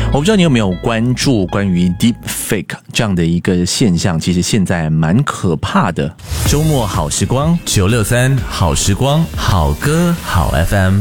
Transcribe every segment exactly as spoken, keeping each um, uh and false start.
我不知道你有没有关注关于 Deepfake 这样的一个现象，其实现在蛮可怕的。 周末好时光九六三好时光好歌好 F M。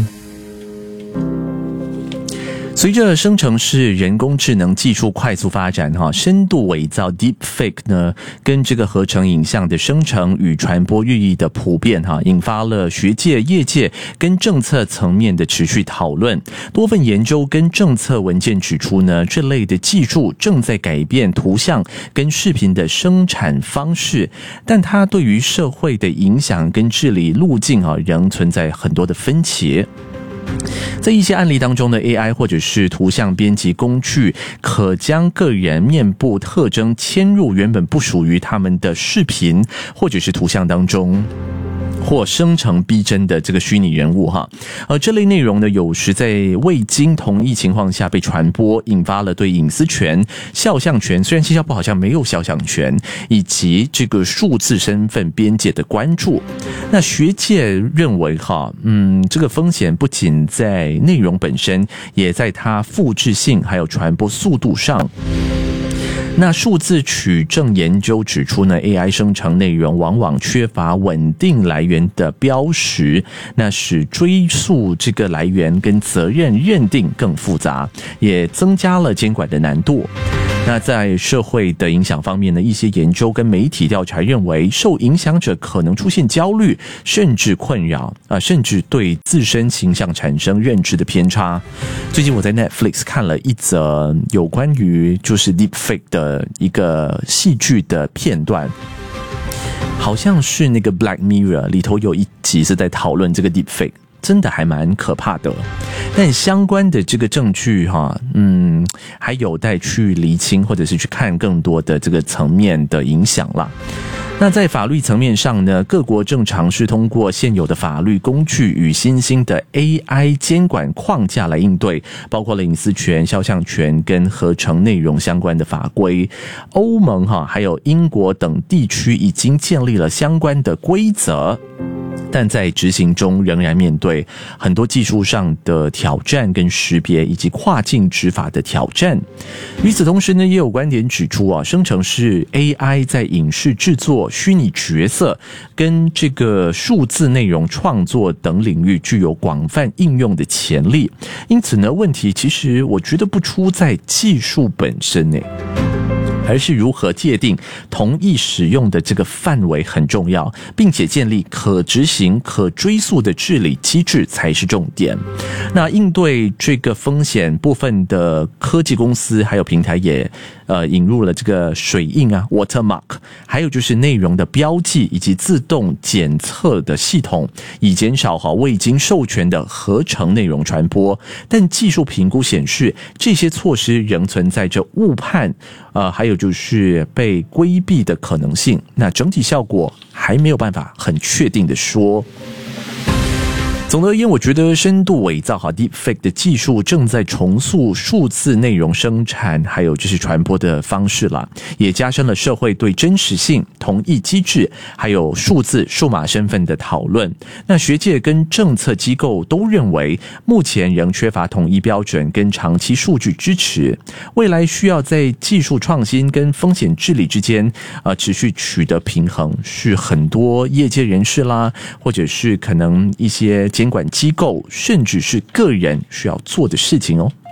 随着生成式人工智能技术快速发展，深度伪造 Deepfake 呢，跟这个合成影像的生成与传播日益的普遍，引发了学界、业界跟政策层面的持续讨论。多份研究跟政策文件指出呢，这类的技术正在改变图像跟视频的生产方式，但它对于社会的影响跟治理路径啊，仍存在很多的分歧。在一些案例当中呢 A I 或者是图像编辑工具可将个人面部特征嵌入原本不属于他们的视频或者是图像当中，或生成逼真的这个虚拟人物哈，而这类内容呢，有时在未经同意情况下被传播，引发了对隐私权、肖像权，虽然新加坡好像没有肖像权，以及这个数字身份边界的关注。那学界认为哈，嗯，这个风险不仅在内容本身，也在它复制性还有传播速度上。那数字取证研究指出呢 A I 生成内容往往缺乏稳定来源的标识，那使追溯这个来源跟责任认定更复杂，也增加了监管的难度。那在社会的影响方面呢，一些研究跟媒体调查认为，受影响者可能出现焦虑，甚至困扰，啊，甚至对自身形象产生认知的偏差。最近我在 Netflix 看了一则有关于就是 Deepfake 的一个戏剧的片段，好像是那个 Black Mirror 里头有一集是在讨论这个 Deepfake。真的还蛮可怕的，但相关的这个证据哈，嗯，还有待去厘清，或者是去看更多的这个层面的影响啦。那在法律层面上呢，各国正尝试通过现有的法律工具与新兴的 A I 监管框架来应对，包括了隐私权、肖像权跟合成内容相关的法规。欧盟哈，还有英国等地区已经建立了相关的规则，但在执行中仍然面对很多技术上的挑战跟识别，以及跨境执法的挑战。与此同时呢，也有观点指出啊，生成式 A I 在影视制作、虚拟角色跟这个数字内容创作等领域具有广泛应用的潜力。因此呢，问题其实我觉得不出在技术本身诶，而是如何界定同意使用的这个范围很重要，并且建立可执行、可追溯的治理机制才是重点。那应对这个风险，部分的科技公司还有平台也呃引入了这个水印啊 watermark， 还有就是内容的标记以及自动检测的系统，以减少哈未经授权的合成内容传播。但技术评估显示，这些措施仍存在着误判，呃，还有就是被规避的可能性。那整体效果还没有办法很确定的说。总的而言，我觉得深度伪造和 Deepfake 的技术正在重塑数字内容生产还有就是传播的方式啦，也加深了社会对真实性、同意机制还有数字数码身份的讨论。那学界跟政策机构都认为，目前仍缺乏统一标准跟长期数据支持，未来需要在技术创新跟风险治理之间呃持续取得平衡，是很多业界人士啦，或者是可能一些监管机构甚至是个人需要做的事情哦。